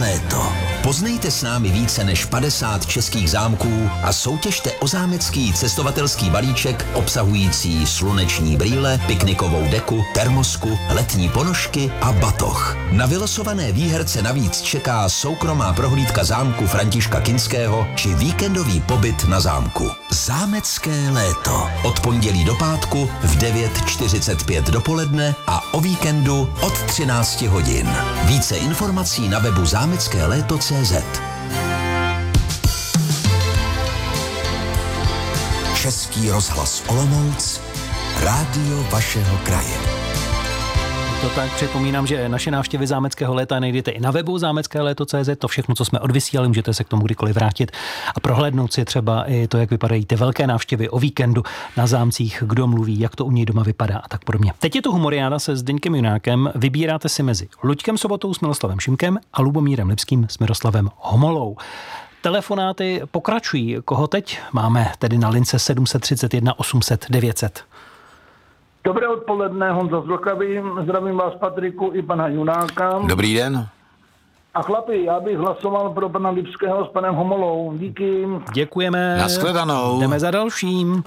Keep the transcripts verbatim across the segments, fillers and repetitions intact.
léto. Poznejte s námi více než padesát českých zámků a soutěžte o zámecký cestovatelský balíček obsahující sluneční brýle, piknikovou deku, termosku, letní ponožky a batoh. Na vylosované výherce navíc čeká soukromá prohlídka zámku Františka Kinského či víkendový pobyt na zámku. Zámecké léto. Od pondělí do pátku v devět čtyřicet pět dopoledne a o víkendu od třinácti hodin. Více informací na webu zámecké léto tečka cé zet. Český rozhlas Olomouc, rádio vašeho kraje. To tak připomínám, že naše návštěvy zámeckého léta najdete i na webu zámecké léto tečka cé zet. To všechno, co jsme odvysílali, můžete se k tomu kdykoliv vrátit a prohlédnout si třeba i to, jak vypadají ty velké návštěvy o víkendu na zámcích, kdo mluví, jak to u něj doma vypadá a tak podobně. Teď je tu humoriáda se Zdeňkem Junákem. Vybíráte si mezi Luďkem Sobotou s Miroslavem Šimkem a Lubomírem Lipským s Miroslavem Homolou. Telefonáty pokračují. Koho teď máme tedy na lince sedm set třicet jedna osm set devět set? Dobré odpoledne, Honza z Vltavy, zdravím vás Patriku i pana Junáka. Dobrý den. A chlapi, já bych hlasoval pro pana Lipského s panem Homolou. Díky. Děkujeme. Nashledanou. Jdeme za dalším. Uh,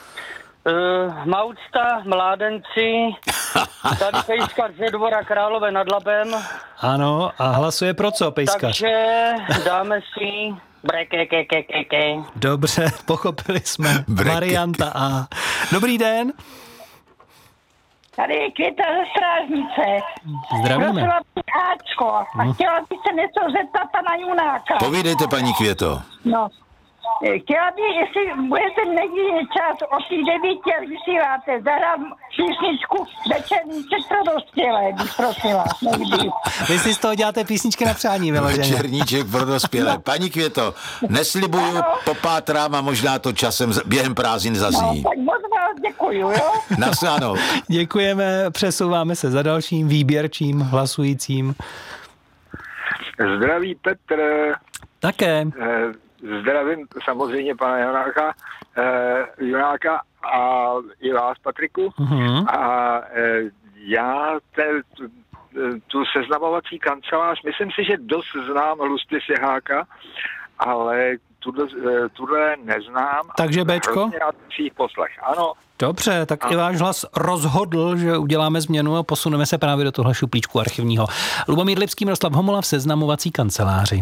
Maucta, mládenci, tady Pejskař ze Dvora Králové nad Labem. Ano, a hlasuje pro co, Pejskař? Takže dáme si brekekekekeke. Dobře, pochopili jsme. Varianta A. Dobrý den. Tady je Květa ze Strážnice. Zdravíme. Prosila bych Áčko a chtěla bych se něco zeptat pana Junáka. Povídejte, paní Květo. No, chtěla bych, jestli budete někdy čas o těch devíti, jak vysíláte, zahrám písničku Večerníček pro dospělé, bych prosila. Někdy. Vy si z toho děláte písničky na přání, vyloženě. Večerníček pro dospělé. No. Paní Květo, neslibuju, ano. Popátrám a možná to časem během prázdnin zazní. No, tak moc vás děkuju, jo? Naslánou. Děkujeme, přesouváme se za dalším výběrčím hlasujícím. Zdraví Petr. Také. Zdravím samozřejmě pana Junáka, eh, Junáka a i vás, Patriku. Uh-huh. A eh, já te, tu seznamovací kancelář, myslím si, že dost znám Hlusty Sěháka, ale tuhle neznám. Takže Bčko? Poslech. Ano. Dobře, tak ano. I váš hlas rozhodl, že uděláme změnu a posuneme se právě do tohle šuplíčku archivního. Lubomír Lipský, Miroslav Homola v seznamovací kanceláři.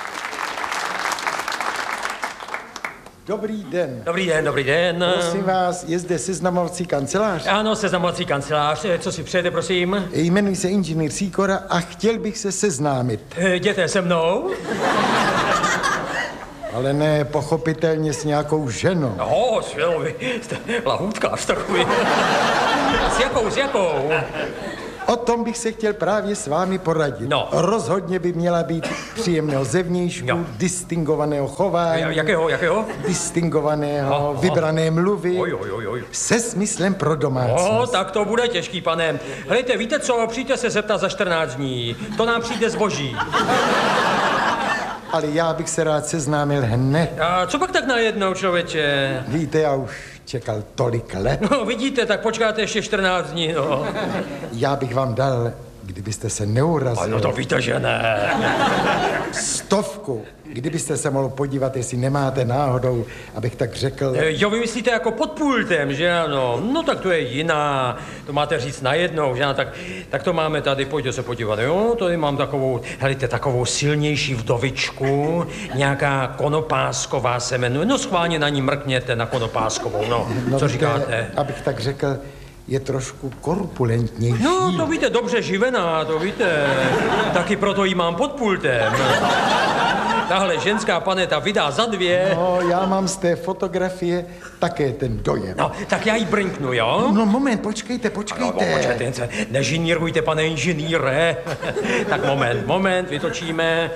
Dobrý den. Dobrý den, dobrý den. Prosím vás, je zde seznamovací kancelář? Ano, seznamovací kancelář. Co si přejete, prosím? Jmenuji se inženýr Sýkora a chtěl bych se seznámit. Jděte se mnou? Ale ne pochopitelně s nějakou ženou. No, s ženou, vy jste lahůdkář takový. S jakou, s jakou? O tom bych se chtěl právě s vámi poradit. No. Rozhodně by měla být příjemného zevnějšku, no. Distingovaného chování. Jakého, jakého? Distingovaného, aha, vybrané mluvy. Oj, oj, oj, oj. Se smyslem pro domácnost. No, tak to bude těžký, pane. Hlejte, víte co, přijďte se zeptat za čtrnáct dní. To nám přijde zboží. Ale já bych se rád seznámil hned. A co pak tak najednou, člověče? Víte, já už čekal tolik let. No, vidíte, tak počkáte ještě čtrnáct dní, no. Já bych vám dal, kdybyste se neurazil. Ano, to víte, že ne. Stovku, kdybyste se mohl podívat, jestli nemáte náhodou, abych tak řekl. Jo, vy myslíte jako pod pultem, že ano? No tak to je jiná. To máte říct najednou, že ano? Tak, tak to máme tady, pojďte se podívat, jo? Tady mám takovou, helejte, takovou silnější vdovičku, nějaká konopásková se jmenuje. No schválně na ní mrkněte, na konopáskovou, no. no Co víte, říkáte? Abych tak řekl, je trošku korpulentnější. No, to víte, dobře živená, to víte. Taky proto jí mám pod pultem. Tahle ženská paneta vydá za dvě. No, já mám z té fotografie také ten dojem. No, tak já jí brinknu, jo? No, moment, počkejte, počkejte. No, no, počkejte, nežinírujte, pane inženýre. Tak moment, moment, vytočíme.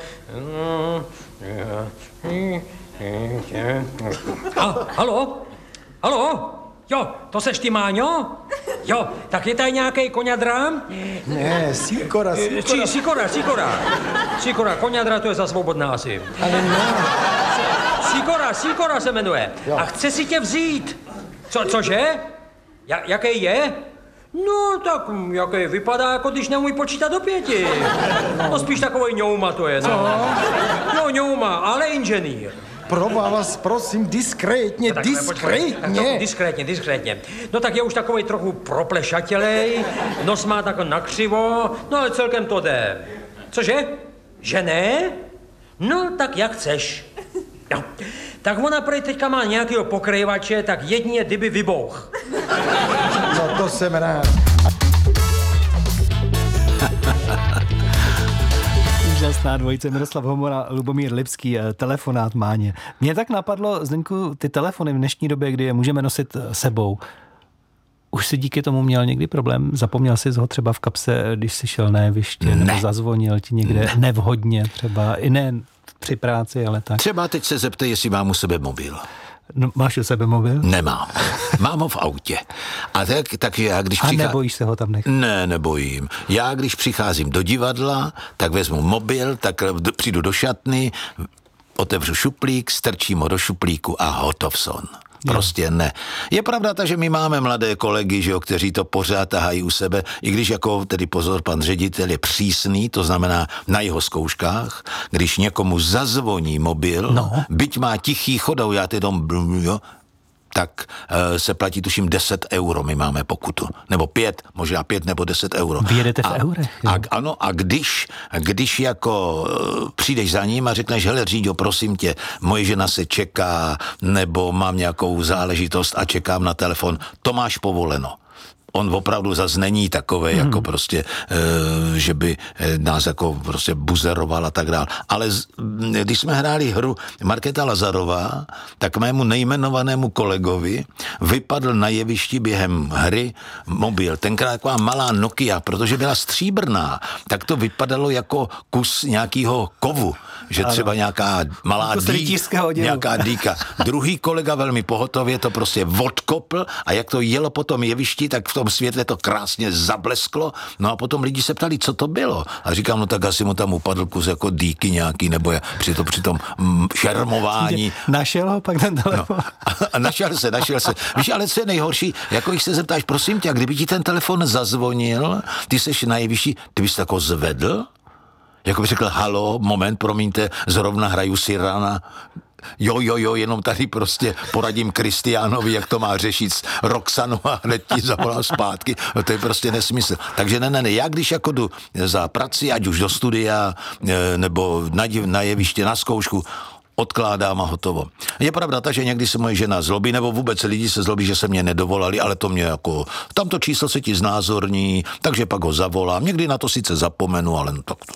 A, halo? Halo? Jo, to seš ty, Máňo? Jo, tak je tady nějaký koňadra? Ne, Sýkora, Sýkora. Sýkora, Sýkora. Sýkora, koňadra, to je za svobodná asi. Ale ne. Sýkora, Sýkora se jmenuje. Jo. A chce si tě vzít. Co, cože? Ja, jaký je? No, tak jaký vypadá, jako když neumí počítat do pěti. No, spíš takový ňouma to je, no. Co? No, ňouma, ale inženýr. Pro vás, prosím, diskrétně, No, tak, diskrétně. Tak, diskrétně, diskrétně. No tak je už takovej trochu proplešatělej, nos má tak nakřivo, no ale celkem to jde. Cože? Že ne? No, tak jak chceš. No. Tak ona prej teďka má nějakýho pokrývače, tak jedině kdyby vybouch. No to jsem rád. Úžasná dvojice Miroslav Homora, Lubomír Lipský, telefonát Máně. Mně tak napadlo, Zdeňku, ty telefony v dnešní době, kdy je můžeme nosit sebou. Už si díky tomu měl někdy problém? Zapomněl jsi ho třeba v kapse, když jsi šel na jeviště, ne. nebo zazvonil ti někde ne. nevhodně třeba, i ne při práci, ale tak. Třeba teď se zeptej, jestli mám u sebe mobil. No, máš u sebe mobil? Nemám. Mám ho v autě. A tak, tak já, když A přichá... nebojíš se ho tam nechat? Ne, nebojím. Já, když přicházím do divadla, tak vezmu mobil, tak přijdu do šatny, otevřu šuplík, strčím ho do šuplíku a hotov son. Prostě ne. Je pravda ta, že my máme mladé kolegy, že jo, kteří to pořád tahají u sebe, i když jako tedy pozor, pan ředitel je přísný, to znamená na jeho zkouškách, když někomu zazvoní mobil, no. byť má tichý chodou, já ty dom, jo, tak e, se platí tuším deset euro, my máme pokutu. Nebo pět, možná pět nebo deset euro. Vy jedete v a, eurech. A, ano, a když, když jako e, přijdeš za ním a řekneš, hele Říďo, prosím tě, moje žena se čeká, nebo mám nějakou záležitost a čekám na telefon, to máš povoleno. On opravdu zase není takovej, hmm. jako prostě, e, že by nás jako prostě buzeroval a tak dál. Ale z, když jsme hráli hru Markéta Lazarová, tak mému nejmenovanému kolegovi vypadl na jevišti během hry mobil. Tenkrát taková malá Nokia, protože byla stříbrná, tak to vypadalo jako kus nějakého kovu, že ano. třeba nějaká malá dý, nějaká dýka. Druhý kolega velmi pohotově to prostě odkopl a jak to jelo po tom jevišti, tak v tom světle to krásně zablesklo, no a potom lidi se ptali, co to bylo. A říkám, no tak asi mu tam upadl kus jako dýky nějaký, nebo je při, to, při tom mm, šermování. Našel ho pak ten telefon? No, a, a našel se, našel se. Víš, ale co je nejhorší, jako když se zeptáš, prosím tě, a kdyby ti ten telefon zazvonil, ty seš na jevišti, ty bys tako zvedl? Jako by řekl, halo, moment, promiňte, zrovna hraju Cyrana. Jo, jo, jo, jenom tady prostě poradím Kristiánovi, jak to má řešit s Roxanou a hned ti zavolám zpátky. No to je prostě nesmysl. Takže ne, ne, ne, já když jako jdu za prací, ať už do studia, nebo na, na jeviště, na zkoušku, odkládám a hotovo. Je pravda ta, že někdy se moje žena zlobí, nebo vůbec lidi se zlobí, že se mě nedovolali, ale to mě jako, tamto číslo se ti znázorní, takže pak ho zavolám. Někdy na to sice zapomenu, ale no tak to...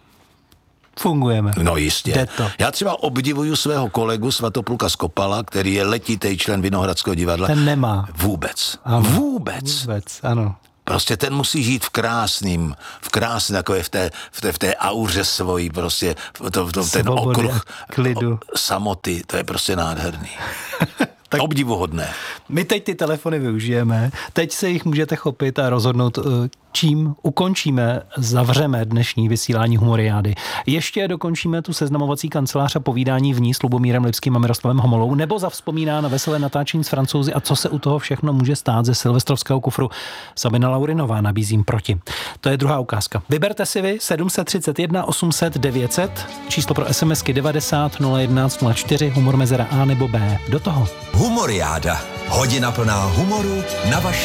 Fungujeme. No jistě. Já třeba obdivuju svého kolegu Svatopluka Skopala, který je letitý člen Vinohradského divadla. Ten nemá. Vůbec. Ano. Vůbec. Vůbec, ano. Prostě ten musí žít v krásným, v krásné, takové v té, v té, v té auře svojí, prostě to, to, ten okruh klidu. Samoty, to je prostě nádherný. Tak obdivuhodné. My teď ty telefony využijeme, teď se jich můžete chopit a rozhodnout, čím ukončíme, zavřeme dnešní vysílání Humoriády. Ještě dokončíme tu seznamovací kancelář a povídání v ní s Lubomírem Lipským a Miroslavem Homolou, nebo zavzpomíná na veselé natáčení s Francouzi a co se u toho všechno může stát ze silvestrovského kufru. Sabina Laurinová nabízím proti. To je druhá ukázka. Vyberte si vy sedm set třicet jedna osm set devět set, číslo pro SMSky devadesát nula jedenáct nula čtyři, humor mezera A nebo B. Do toho. Humoriáda. Hodina plná humoru na vaši